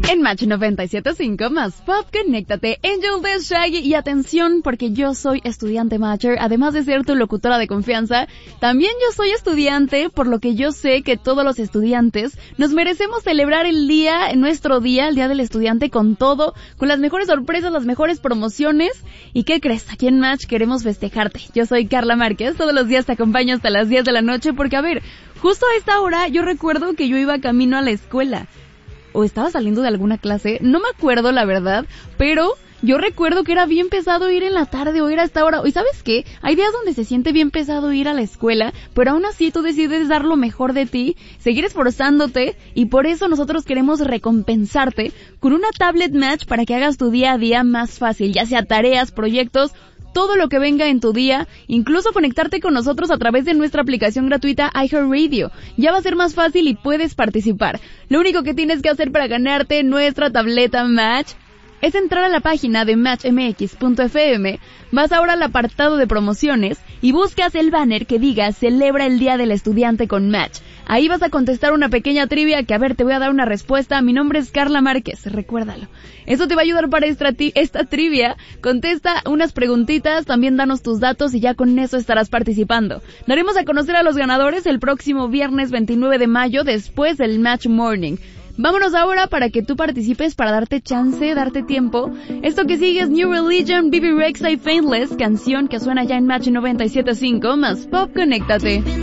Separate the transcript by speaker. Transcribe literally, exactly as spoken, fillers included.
Speaker 1: En Match noventa y siete punto cinco más Pop, conéctate. Angel de Shaggy. Y atención, porque yo soy estudiante Matcher, además de ser tu locutora de confianza, también yo soy estudiante, por lo que yo sé que todos los estudiantes nos merecemos celebrar el día, nuestro día, el Día del Estudiante, con todo, con las mejores sorpresas, las mejores promociones. ¿Y qué crees? Aquí en Match queremos festejarte. Yo soy Carla Márquez, todos los días te acompaño hasta las diez de la noche, porque a ver, justo a esta hora yo recuerdo que yo iba camino a la escuela. O estaba saliendo de alguna clase, no me acuerdo la verdad, pero yo recuerdo que era bien pesado ir en la tarde o ir a esta hora. ¿Y sabes qué? Hay días donde se siente bien pesado ir a la escuela, pero aún así tú decides dar lo mejor de ti, seguir esforzándote, y por eso nosotros queremos recompensarte con una tablet Match para que hagas tu día a día más fácil, ya sea tareas, proyectos, todo lo que venga en tu día, incluso conectarte con nosotros a través de nuestra aplicación gratuita iHeartRadio. Ya va a ser más fácil y puedes participar. Lo único que tienes que hacer para ganarte nuestra tableta Match es entrar a la página de match m x punto f m, vas ahora al apartado de promociones y buscas el banner que diga Celebra el Día del Estudiante con Match. Ahí vas a contestar una pequeña trivia que, a ver, te voy a dar una respuesta. Mi nombre es Carla Márquez, recuérdalo. Eso te va a ayudar para esta, esta trivia. Contesta unas preguntitas, también danos tus datos y ya con eso estarás participando. Daremos a conocer a los ganadores el próximo viernes veintinueve de mayo, después del Match Morning. Vámonos ahora para que tú participes, para darte chance, darte tiempo. Esto que sigue es New Religion, B B Rexa y Faithless, canción que suena ya en Match noventa y siete punto cinco más Pop, conéctate.